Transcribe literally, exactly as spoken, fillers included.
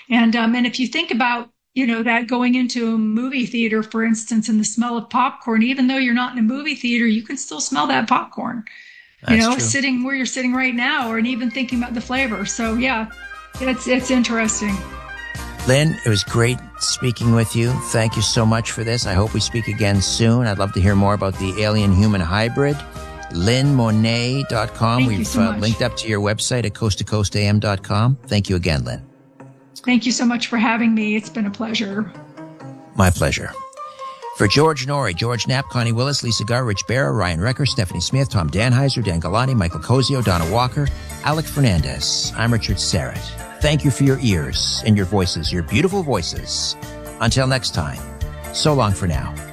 And um, and if you think about, you know, that going into a movie theater, for instance, and the smell of popcorn, even though you're not in a movie theater, you can still smell that popcorn, you That's know, true. sitting where you're sitting right now, or and even thinking about the flavor. So yeah, it's it's interesting. Lynn, it was great speaking with you. Thank you so much for this. I hope we speak again soon. I'd love to hear more about the alien-human hybrid. lynn monet dot com. Thank you We've so uh, much. linked up to your website at coast to coast a m dot com. Thank you again, Lynn. Thank you so much for having me. It's been a pleasure. My pleasure. For George Norrie, George Knapp, Connie Willis, Lisa Garr, Rich Barrow, Ryan Recker, Stephanie Smith, Tom Danheiser, Dan Galani, Michael Cozio, Donna Walker, Alec Fernandez, I'm Richard Serrett. Thank you for your ears and your voices, your beautiful voices. Until next time, so long for now.